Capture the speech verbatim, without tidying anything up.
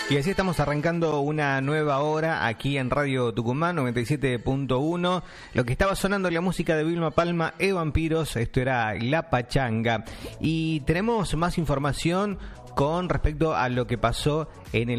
Y así estamos arrancando una nueva hora aquí en Radio Tucumán noventa y siete punto uno. Lo que estaba sonando la música de Vilma Palma, E Vampiros, esto era La Pachanga. Y tenemos más información con respecto a lo que pasó en el